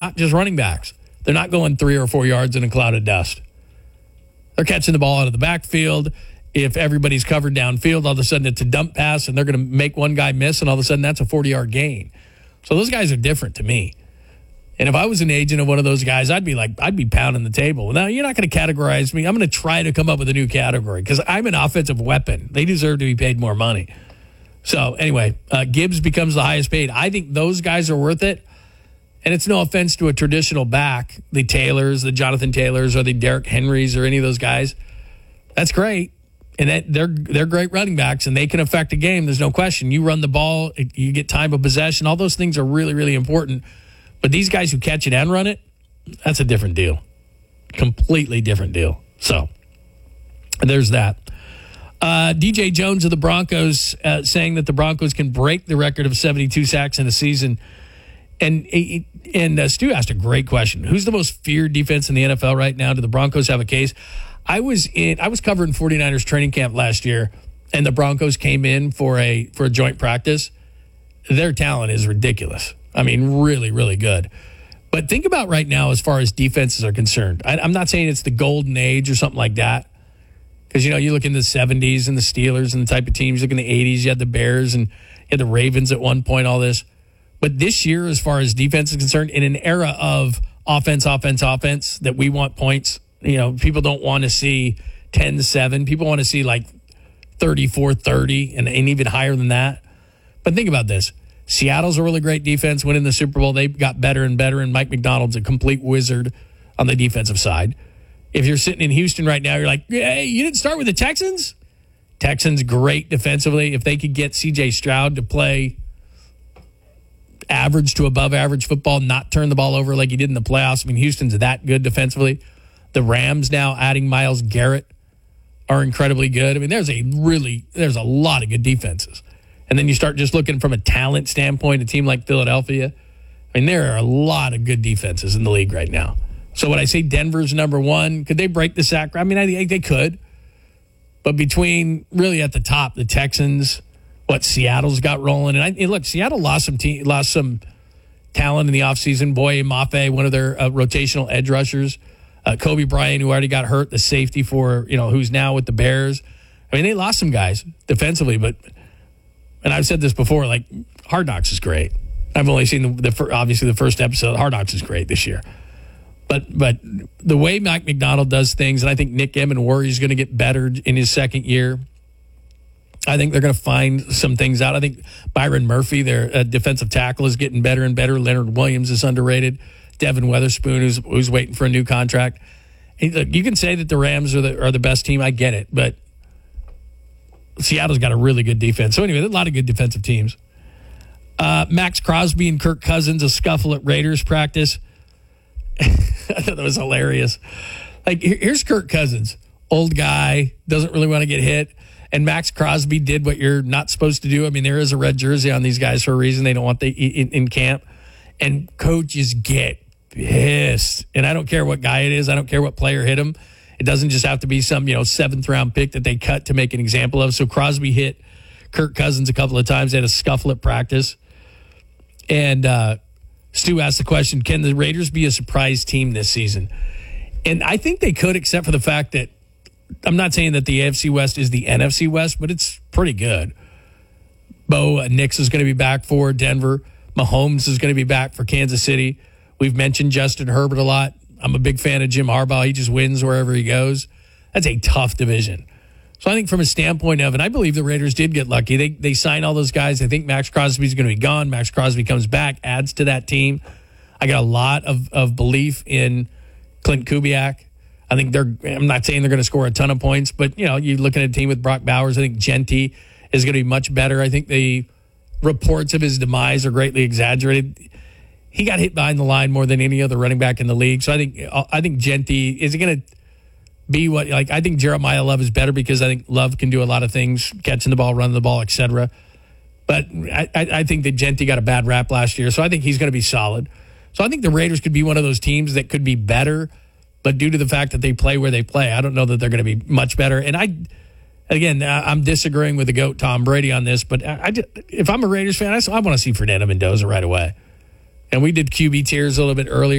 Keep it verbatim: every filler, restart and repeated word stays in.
not just running backs. They're not going three or four yards in a cloud of dust. They're catching the ball out of the backfield. If everybody's covered downfield, all of a sudden it's a dump pass, and they're going to make one guy miss, and all of a sudden that's a forty-yard gain. So those guys are different to me. And if I was an agent of one of those guys, I'd be like, I'd be pounding the table. Now, you're not going to categorize me. I'm going to try to come up with a new category because I'm an offensive weapon. They deserve to be paid more money. So anyway, uh, Gibbs becomes the highest paid. I think those guys are worth it. And it's no offense to a traditional back, the Taylors, the Jonathan Taylors, or the Derrick Henrys, or any of those guys. That's great. And that, they're they're great running backs, and they can affect a game. There's no question. You run the ball, you get time of possession. All those things are really, really important. But these guys who catch it and run it, that's a different deal. Completely different deal. So there's that. Uh, D J Jones of the Broncos uh, saying that the Broncos can break the record of seventy-two sacks in a season. And and uh, Stu asked a great question. Who's the most feared defense in the N F L right now? Do the Broncos have a case? I was in. I was covering 49ers training camp last year, and the Broncos came in for a for a joint practice. Their talent is ridiculous. I mean, really, really good. But think about right now as far as defenses are concerned. I, I'm not saying it's the golden age or something like that. Because, you know, you look in the seventies and the Steelers and the type of teams. You look in the eighties, you had the Bears and you had the Ravens at one point, all this. But this year, as far as defense is concerned, in an era of offense, offense, offense, that we want points, you know, people don't want to see ten to seven. People want to see like thirty-four thirty and, and even higher than that. But think about this. Seattle's a really great defense, winning the Super Bowl. They got better and better, and Mike McDonald's a complete wizard on the defensive side. If you're sitting in Houston right now, you're like, hey, you didn't start with the Texans? Texans, great defensively. If they could get C J Stroud to play average to above average football, not turn the ball over like he did in the playoffs. I mean, Houston's that good defensively. The Rams now adding Myles Garrett are incredibly good. I mean, there's a really, there's a lot of good defenses. And then you start just looking from a talent standpoint, a team like Philadelphia. I mean, there are a lot of good defenses in the league right now. So when I say Denver's number one, could they break the sack? I mean, I think they could. But between really at the top, the Texans, what Seattle's got rolling. And, I, and look, Seattle lost some te- lost some talent in the offseason. Boye Mafe, one of their uh, rotational edge rushers. Uh, Kobe Bryant, who already got hurt, the safety for, you know, who's now with the Bears. I mean, they lost some guys defensively, but, and I've said this before, like, Hard Knocks is great. I've only seen the, the obviously the first episode. Hard Knocks is great this year. But but the way Mike McDonald does things, and I think Nick Emenworry is going to get better in his second year. I think they're going to find some things out. I think Byron Murphy, their uh, defensive tackle, is getting better and better. Leonard Williams is underrated. Devin Weatherspoon, who's who's waiting for a new contract. And look, you can say that the Rams are the are the best team. I get it, but Seattle's got a really good defense. So anyway, a lot of good defensive teams. Uh, Max Crosby and Kirk Cousins, a scuffle at Raiders practice. I thought that was hilarious. Like, here's Kirk Cousins, old guy, doesn't really want to get hit. And Max Crosby did what you're not supposed to do. I mean, there is a red jersey on these guys for a reason. They don't want the in, in camp. And coaches get pissed. And I don't care what guy it is. I don't care what player hit him. It doesn't just have to be some, you know, seventh round pick that they cut to make an example of. So Crosby hit Kirk Cousins a couple of times. They had a scuffle at practice. And uh, Stu asked the question, can the Raiders be a surprise team this season? And I think they could, except for the fact that I'm not saying that the A F C West is the N F C West, but it's pretty good. Bo Nix is going to be back for Denver. Mahomes is going to be back for Kansas City. We've mentioned Justin Herbert a lot. I'm a big fan of Jim Harbaugh. He just wins wherever he goes. That's a tough division. So I think from a standpoint of, and I believe the Raiders did get lucky. They they signed all those guys. I think Max Crosby is going to be gone. Max Crosby comes back, adds to that team. I got a lot of, of belief in Clint Kubiak. I think they're, I'm not saying they're going to score a ton of points, but, you know, you're looking at a team with Brock Bowers. I think Genty is going to be much better. I think the reports of his demise are greatly exaggerated. He got hit behind the line more than any other running back in the league. So I think, I think Genty, is going to be what, like, I think Jeremiah Love is better because I think Love can do a lot of things, catching the ball, running the ball, et cetera. But I, I think that Genty got a bad rap last year, so I think he's going to be solid. So I think the Raiders could be one of those teams that could be better, but due to the fact that they play where they play, I don't know that they're going to be much better. And I, again, I'm disagreeing with the GOAT Tom Brady on this, but I, I just, if I'm a Raiders fan, I, I want to see Fernando Mendoza right away. And we did Q B tiers a little bit earlier.